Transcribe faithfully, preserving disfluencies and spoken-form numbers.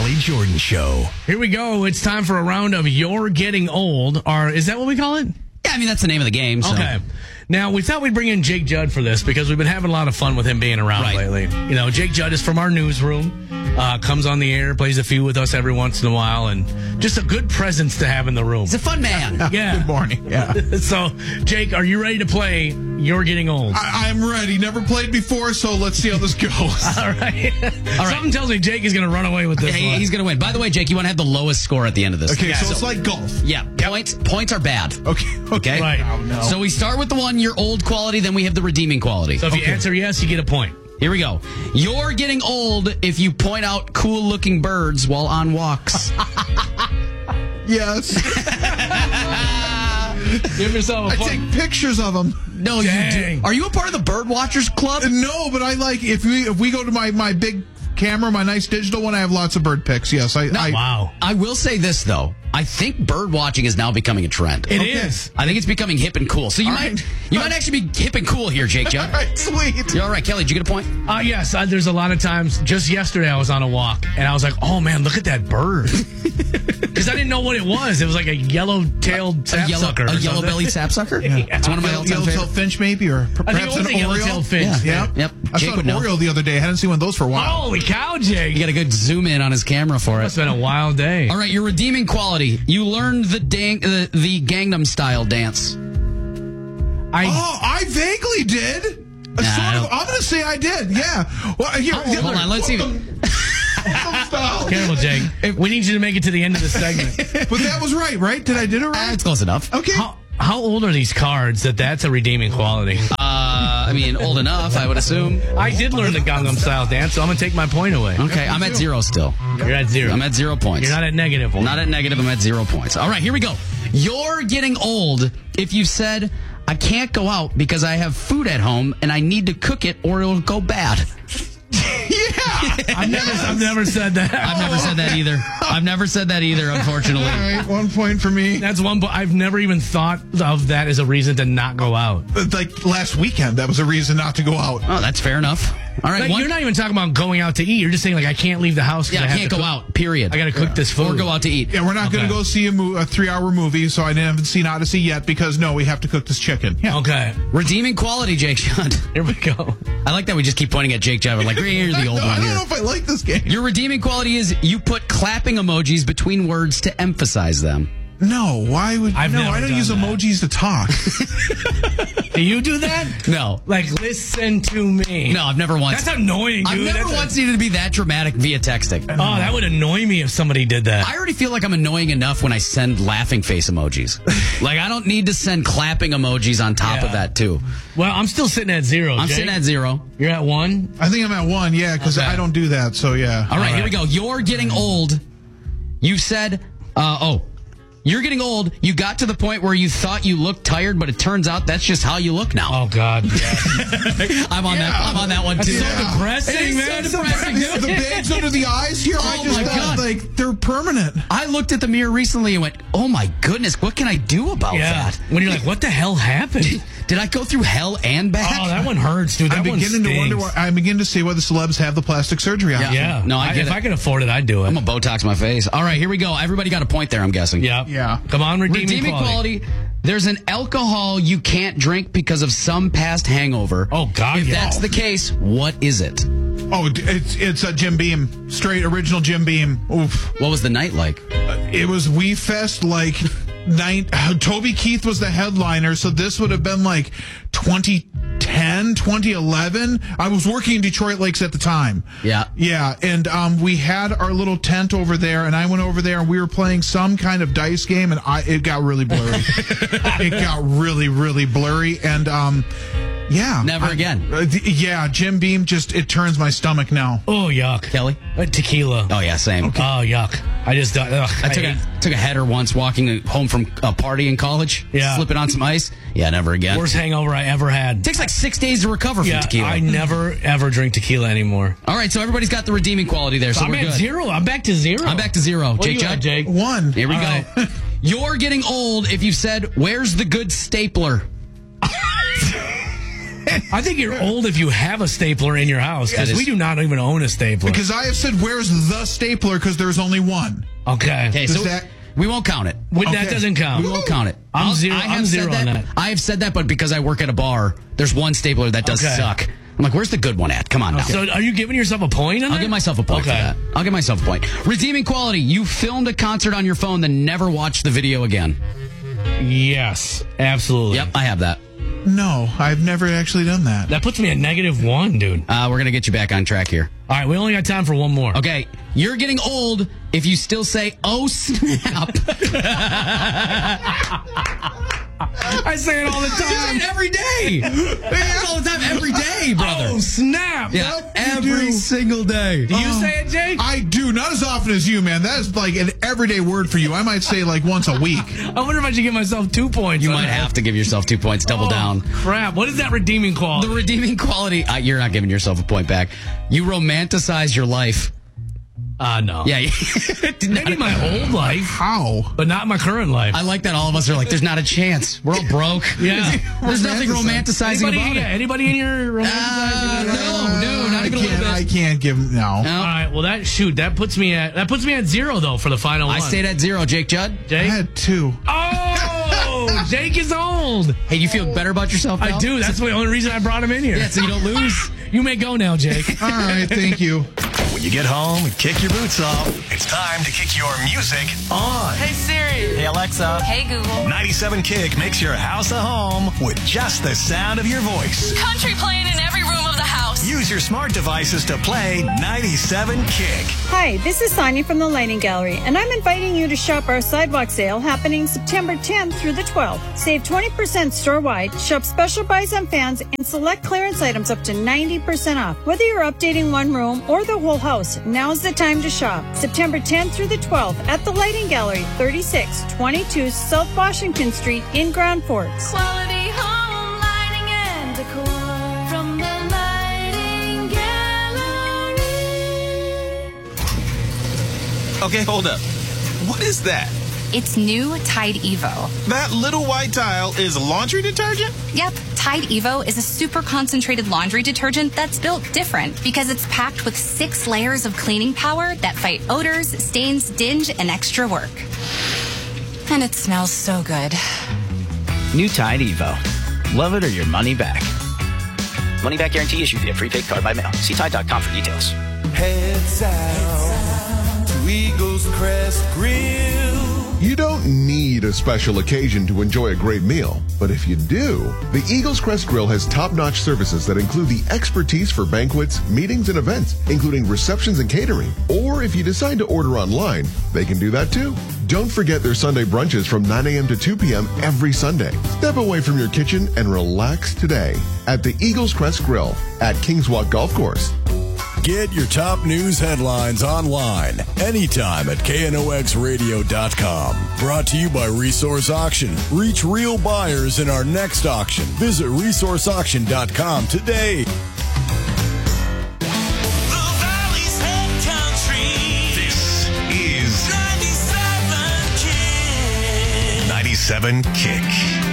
Molly Jordan Show. Here we go. It's time for a round of You're Getting Old. Or is that what we call it? Yeah, I mean, that's the name of the game. So. Okay. Now, we thought we'd bring in Jake Judd for this because we've been having a lot of fun with him being around Right. lately. You know, Jake Judd is from our newsroom, uh, comes on the air, plays a few with us every once in a while, and just a good presence to have in the room. He's a fun man. Yeah. Good morning. Yeah. So, Jake, are you ready to play You're Getting Old? I, I'm ready. Never played before, so let's see how this goes. All right. All right. Something tells me Jake is going to run away with this He- one. He's going to win. By the way, Jake, you want to have the lowest score at the end of this. Okay, Yeah, so, so- it's like golf. Yeah, points points are bad. Okay. Okay? Right. Oh, no. So we start with the one, your old quality, then we have the redeeming quality. So if you answer yes, you get a point. Here we go. You're getting old if you point out cool-looking birds while on walks. Yes. Give yourself a I point. take pictures of them. No, you Dang. do. Are you a part of the Bird Watchers Club? No, but I like if we if we go to my my big camera, my nice digital one, I have lots of bird pics. Yes, I. I Wow. I will say this, though. I think bird watching is now becoming a trend. It is. I think it's becoming hip and cool. So you All might right. you might actually be hip and cool here, Jake Judd. All right, sweet. You all right, Kelly? Did you get a point? Uh, yes, uh, there's a lot of times. Just yesterday, I was on a walk, and I was like, oh, man, look at that bird. Because I didn't know what it was. It was like a yellow-tailed A yellow, sapsucker. or a something. yellow-bellied sapsucker. It's one of my all-time Yellowtail favorites. finch, maybe, or per- I think perhaps it was an a Oriole. yellow-tailed finch. Yeah. Yep. Yep. I Jake saw would an know. Oriole the other day. I hadn't seen one of those for a while. Holy cow, Jake. You got a good zoom in on his camera for it. It's been a wild day. All right, your redeeming quality. You learned the dang, the, the Gangnam Style dance. I, Oh, I vaguely did. Nah, sort I of, don't- I'm going to say I did. Yeah. Well, here, here, Hold on, let's see. Style. Careful, Jake. We need you to make it to the end of the segment. But that was right, right? Did I did it Ah, right? it's close enough. Okay. How, how old are these cards that that's a redeeming quality? Uh, I mean, old enough, I would assume. I did learn the Gangnam Style dance, so I'm going to take my point away. Okay, I'm at zero still. You're at zero. I'm at zero points. You're not at negative one. Not at negative, I'm at zero points. All right, here we go. You're getting old if you said, I can't go out because I have food at home and I need to cook it or it'll go bad. I've never, I've never said that. I've never said that either. I've never said that either, unfortunately. All right, one point for me. That's one, but I've never even thought of that as a reason to not go out. Like last weekend, that was a reason not to go out. Oh, that's fair enough. All right, Like, one, you're not even talking about going out to eat. You're just saying, like, I can't leave the house. 'cause yeah, I I have can't to go cook- out, period. I got to cook this food. Or go out to eat. Yeah, we're not going Okay. to go see a, mo- a three-hour movie, so I haven't seen Odyssey yet because, no, we have to cook this chicken. Yeah. Okay, Redeeming quality, Jake Judd. here we go. I like that we just keep pointing at Jake Judd. We're like, here's the old No, one I don't here. know if I like this game. Your redeeming quality is you put clapping emojis between words to emphasize them. No, why would I've no? never I don't done use that. emojis to talk. Do you do that? No. Like, listen to me. No, I've never once. That's annoying, dude. I've never That's a- once needed to be that dramatic via texting. Oh, that would annoy me if somebody did that. I already feel like I'm annoying enough when I send laughing face emojis. Like, I don't need to send clapping emojis on top Yeah. of that, too. Well, I'm still sitting at zero. I'm Jake. sitting at zero. You're at one. I think I'm at one, yeah, because Okay. I don't do that. So yeah. All right, right. here we go. You're getting old. You said, uh, oh, you're getting old. You got to the point where you thought you looked tired, but it turns out that's just how you look now. Oh God. I'm on that. I'm on that one too. so depressing, It is man. so depressing. The, the bags under the eyes here, I Oh, just my thought, God. like they're permanent. I looked at the mirror recently and went, "Oh my goodness, what can I do about Yeah. that?" When you're like, what the hell happened? Did I go through hell and back? Oh, that one hurts, dude. That I'm one beginning to wonder. stings. Why, I'm beginning to see why the celebs have the plastic surgery on. Yeah. Yeah. No, I get if it. I could afford it, I'd do it. I'm gonna Botox my face. All right, here we go. Everybody got a point there, I'm guessing. Yeah. Yeah. Come on, redeeming, Redeeming quality. quality. There's an alcohol you can't drink because of some past hangover. Oh, God, If yeah. that's the case, what is it? Oh, it's it's a Jim Beam, straight original Jim Beam. Oof. What was the night like? It was Wee Fest like nine. Toby Keith was the headliner, so this would have been like twenty ten, twenty eleven. I was working in Detroit Lakes at the time. Yeah. Yeah, and um, we had our little tent over there, and I went over there, and we were playing some kind of dice game, and I it got really blurry. It got really, really blurry, and um, yeah. Never I- again. uh, th- yeah, Jim Beam just, it turns my stomach now. Oh, yuck. Kelly? Uh, tequila. Oh yeah, same. Oh, yuck. I just, ugh, I took hate- a took a header once walking home from a party in college. Yeah. Slipping on some ice. Yeah, never again. worst hangover I ever had. Takes like six days to recover from Yeah, tequila. I never, ever drink tequila anymore. All right, so everybody's got the redeeming quality there, so I'm we're at good. zero. I'm back to zero. I'm back to zero. What Jake you Judd? at, Jake? One. Here we All go. right. You're getting old if you said, "Where's the good stapler?" I think you're old if you have a stapler in your house, because That is- we do not even own a stapler. Because I have said, where's the stapler? Because there's only one. Okay. Okay, Does so that- we won't count it. Well, That Okay. doesn't count. We won't count it. I'm I'll- zero- I have I'm said zero on that. I have said that, but because I work at a bar, there's one stapler that does Okay. suck. I'm like, where's the good one at? Come on now. So are you giving yourself a point on I'll that? give myself a point Okay. for that. I'll give myself a point. Redeeming quality. You filmed a concert on your phone, then never watched the video again. Yes, absolutely. Yep, I have that. No, I've never actually done that. That puts me at negative one, dude. Uh, we're going to get you back on track here. All right, we only got time for one more. Okay, you're getting old if you still say, oh, snap. I say it all the time. every day. all the time, every day, brother. Oh, snap. yeah, Yep, you every do. single day. Do you say it, Jake? I do, not as often as you, man. That is like an everyday word for you. I might say like once a week. I wonder if I should give myself two points. You on might that. have to give yourself two points, double Oh, down. Crap. What is that redeeming quality? The redeeming quality, uh, you're not giving yourself a point back. You romanticize your life. Uh, no. Yeah, Maybe my old life, How? but not my current life. I like that all of us are like, there's not a chance. We're all broke. Yeah. There's nothing romanticizing anybody, about yeah, it. anybody in your romanticizing? Uh, it? no, no, not I even a little can't, I bit. can't give, no. No. All right. Well, that shoot that puts me at that puts me at zero though for the final I one. stayed at zero, Jake Judd. I Jake. had two. Oh, Jake is old. Hey, you feel better about yourself now? I do. That's the only reason I brought him in here. Yeah, so you don't lose. You may go now, Jake. All right, thank you. When you get home and kick your boots off, it's time to kick your music on. Hey Siri. Hey Alexa. Hey Google. ninety-seven Kick makes your house a home with just the sound of your voice. Country playing in every room of the house. Use your smart devices to play ninety-seven Kick. Hi, this is Sonia from the Lighting Gallery, and I'm inviting you to shop our sidewalk sale happening September tenth through the twelfth. Save twenty percent store-wide, shop special buys on fans, and select clearance items up to ninety percent off. Whether you're updating one room or the whole house, now's the time to shop. September tenth through the twelfth at the Lighting Gallery, thirty-six twenty-two South Washington Street in Grand Forks. Quality home lighting and decor from the Lighting Gallery. Okay, hold up. What is that? It's new Tide Evo. That little white tile is laundry detergent? Yep, Tide Evo is a super concentrated laundry detergent that's built different because it's packed with six layers of cleaning power that fight odors, stains, dinge, and extra work. And it smells so good. New Tide Evo. Love it or your money back. Money back guarantee issued via prepaid card by mail. See Tide dot com for details. Heads out to Eagles Crest Grill. You don't need a special occasion to enjoy a great meal, but if you do, the Eagles Crest Grill has top-notch services that include the expertise for banquets, meetings, and events, including receptions and catering. Or if you decide to order online, they can do that too. Don't forget their Sunday brunches from nine a.m. to two p.m. every Sunday. Step away from your kitchen and relax today at the Eagles Crest Grill at Kings Walk Golf Course. Get your top news headlines online anytime at K N O X radio dot com. Brought to you by Resource Auction. Reach real buyers in our next auction. Visit resource auction dot com today. The Valley's Head Country. This is ninety-seven Kick. ninety-seven Kick.